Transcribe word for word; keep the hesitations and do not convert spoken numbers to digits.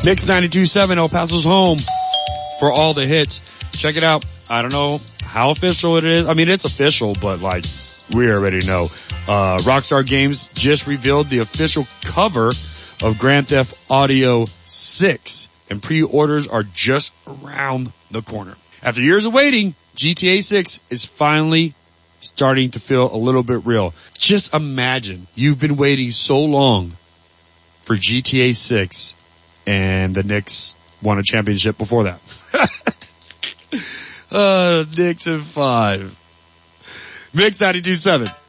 Mix ninety-two point seven, El Paso's home for all the hits. Check it out. I don't know how official it is. I mean, it's official, but like, we already know. Uh, Rockstar Games just revealed the official cover of Grand Theft Auto six, and pre-orders are just around the corner. After years of waiting, G T A six is finally starting to feel a little bit real. Just imagine you've been waiting so long for G T A six, and the Knicks won a championship before that. uh, Knicks in five. Mix ninety-two point seven.